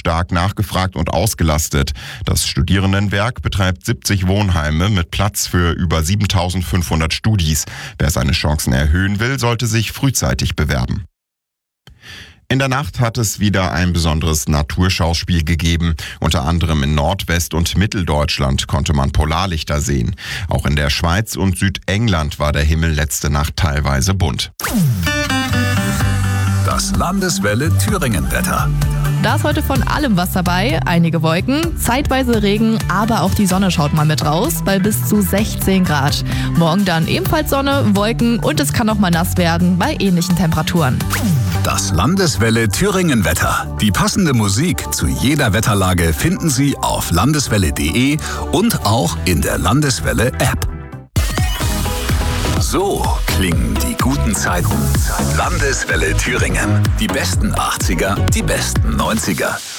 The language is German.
stark nachgefragt und ausgelastet. Das Studierendenwerk betreibt 70 Wohnheime mit Platz für über 7.500 Studis. Wer seine Chancen erhöhen will, sollte sich frühzeitig bewerben. In der Nacht hat es wieder ein besonderes Naturschauspiel gegeben. Unter anderem in Nordwest- und Mitteldeutschland konnte man Polarlichter sehen. Auch in der Schweiz und Südengland war der Himmel letzte Nacht teilweise bunt. Das Landeswelle Thüringen-Wetter. Da ist heute von allem was dabei. Einige Wolken, zeitweise Regen, aber auch die Sonne schaut mal mit raus, bei bis zu 16 Grad. Morgen dann ebenfalls Sonne, Wolken und es kann auch mal nass werden bei ähnlichen Temperaturen. Das Landeswelle Thüringen-Wetter. Die passende Musik zu jeder Wetterlage finden Sie auf landeswelle.de und auch in der Landeswelle-App. So klingen die guten Zeiten. Landeswelle Thüringen. Die besten 80er, die besten 90er.